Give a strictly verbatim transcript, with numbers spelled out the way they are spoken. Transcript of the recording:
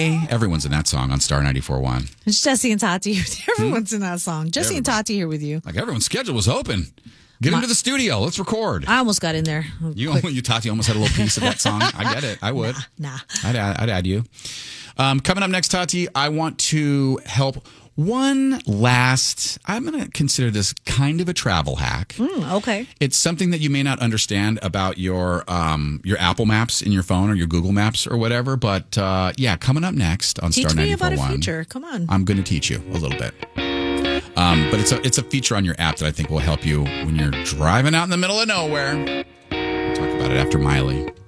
Hey. Everyone's in that song on Star ninety-four point one. It's Jesse and Tati. Everyone's hmm? in that song. Jesse Everybody. and Tati here with you. Like everyone's schedule was open. Get My, into the studio. Let's record. I almost got in there. You, you, Tati, almost had a little piece of that song. I get it. I would. Nah. nah. I'd, add, I'd add you. Um, coming up next, Tati, I want to help one last, I'm going to consider this kind of a travel hack. Mm, okay. It's something that you may not understand about your um, your Apple Maps in your phone or your Google Maps or whatever. But uh, yeah, coming up next on Teach Star ninety-four point one. Teach me about a feature. Come on. I'm going to teach you a little bit. Um, but it's a it's a feature on your app that I think will help you when you're driving out in the middle of nowhere. We'll talk about it after Miley.